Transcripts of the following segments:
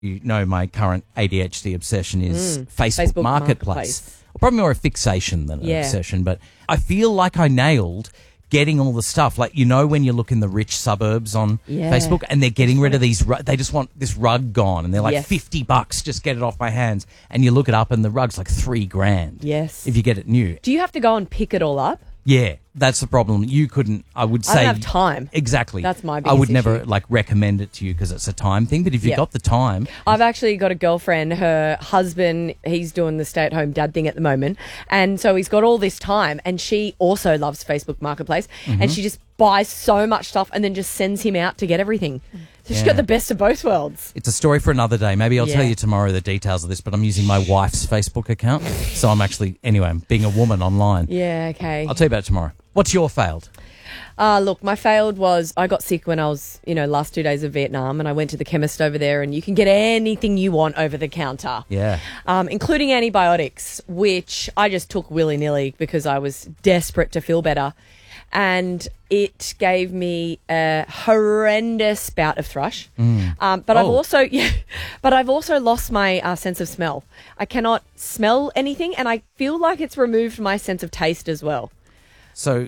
You know my current ADHD obsession is Facebook Marketplace. Marketplace. Probably more a fixation than an obsession, but I feel like I nailed getting all the stuff. Like, you know, when you look in the rich suburbs on Facebook and they're getting rid of these, they just want this rug gone and they're like $50, just get it off my hands. And you look it up and the rug's like $3,000. Yes. If you get it new. Do you have to go and pick it all up? Yeah, that's the problem. You couldn't, I would say. I don't have time. Exactly. That's my biggest I would issue. never recommend it to you because it's a time thing. But if you've got the time. I've actually got a girlfriend, her husband, he's doing the stay-at-home dad thing at the moment. And so he's got all this time and she also loves Facebook Marketplace and she just buys so much stuff and then just sends him out to get everything. So she's got the best of both worlds. It's a story for another day. Maybe I'll tell you tomorrow the details of this, but I'm using my wife's Facebook account. So I'm actually, anyway, I'm being a woman online. Yeah, okay. I'll tell you about it tomorrow. What's your failed? Look, my failed was I got sick when I was, last 2 days of Vietnam and I went to the chemist over there and you can get anything you want over the counter. Yeah. Including antibiotics, which I just took willy-nilly because I was desperate to feel better. And it gave me a horrendous bout of thrush. But I've also lost my sense of smell. I cannot smell anything and I feel like it's removed my sense of taste as well. So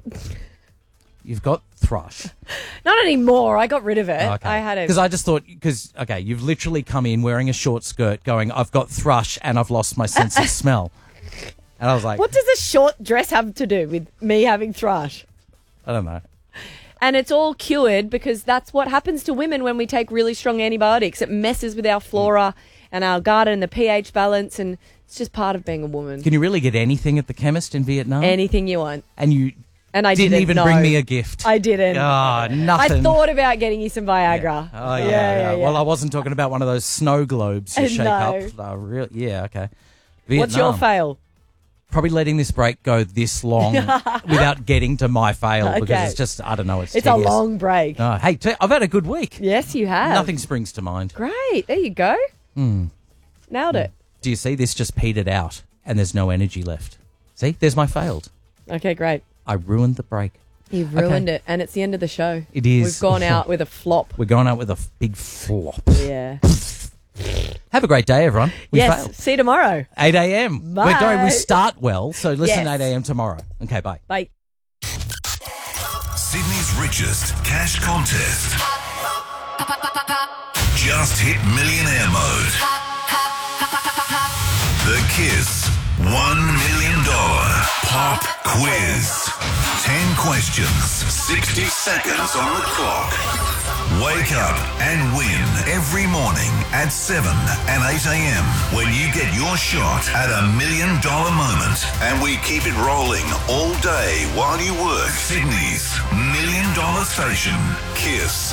you've got thrush. Not anymore. I got rid of it. Okay. I had it. Because I just thought, you've literally come in wearing a short skirt going, I've got thrush and I've lost my sense of smell. And I was like, what does a short dress have to do with me having thrush? I don't know. And it's all cured because that's what happens to women when we take really strong antibiotics. It messes with our flora and our gut and the pH balance, and it's just part of being a woman. Can you really get anything at the chemist in Vietnam? Anything you want. And I didn't even bring me a gift. I didn't. Oh, nothing. I thought about getting you some Viagra. Yeah. Oh, yeah. Well, I wasn't talking about one of those snow globes you shake up. Yeah, okay. Vietnam. What's your fail? Probably letting this break go this long without getting to my fail because it's just, I don't know, it's a long break. Oh, hey, I've had a good week. Yes, you have. Nothing springs to mind. Great. There you go. Nailed it. Do you see? This just petered out and there's no energy left. See? There's my failed. Okay, great. I ruined the break. You've ruined it, and it's the end of the show. It is. We've gone out with a flop. We're going out with a big flop. Yeah. Have a great day, everyone. We failed. See you tomorrow. 8 a.m. Bye. We start well, so listen 8 a.m. tomorrow. Okay, bye. Bye. Sydney's richest cash contest. Just hit millionaire mode. The Kiss $1 million pop quiz. 10 questions, 60 seconds on the clock. Wake up and win every morning at 7 and 8 a.m. when you get your shot at $1 million moment. And we keep it rolling all day while you work. Sydney's $1 million station, Kiss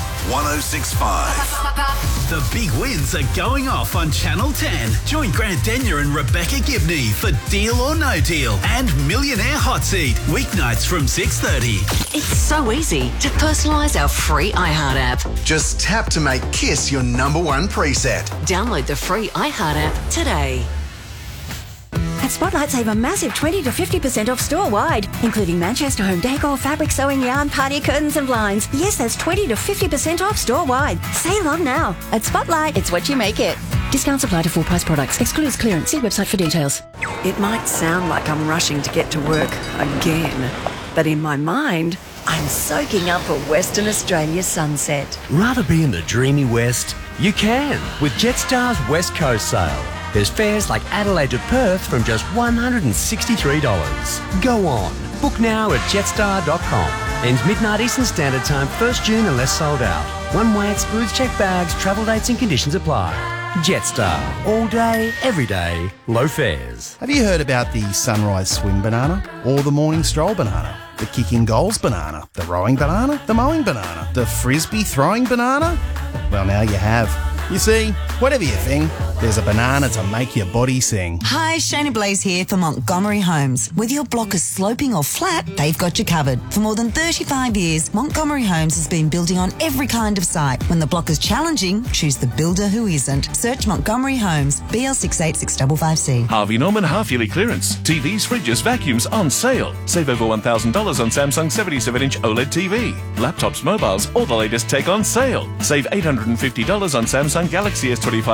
106.5. The big wins are going off on Channel 10. Join Grant Denyer and Rebecca Gibney for Deal or No Deal and Millionaire Hot Seat, weeknights from 6:30. It's so easy to personalise our free iHeart app. Just tap to make Kiss your #1 preset. Download the free iHeart app today. At Spotlight, save a massive 20 to 50% off store-wide, including Manchester home decor, fabric sewing yarn, party curtains and blinds. Yes, that's 20 to 50% off store-wide. Save on now. At Spotlight, it's what you make it. Discounts apply to full-price products. Excludes clearance. See website for details. It might sound like I'm rushing to get to work again, but in my mind, I'm soaking up a Western Australia sunset. Rather be in the dreamy West? You can with Jetstar's West Coast sale. There's fares like Adelaide to Perth from just $163. Go on. Book now at jetstar.com. Ends midnight Eastern Standard Time, 1st June unless sold out. One way at Spoods check bags, travel dates and conditions apply. Jetstar. All day, every day, low fares. Have you heard about the sunrise swing banana or the morning stroll banana? The kicking goals banana, the rowing banana, the mowing banana, the frisbee throwing banana? Well, now you have. You see, whatever you think, there's a banana to make your body sing. Hi, Shayna Blaze here for Montgomery Homes. Whether your block is sloping or flat, they've got you covered. For more than 35 years, Montgomery Homes has been building on every kind of site. When the block is challenging, choose the builder who isn't. Search Montgomery Homes, BL68655C. Harvey Norman half-yearly clearance. TVs, fridges, vacuums on sale. Save over $1,000 on Samsung 77-inch OLED TV. Laptops, mobiles, all the latest tech on sale. Save $850 on Samsung Samsung Galaxy S25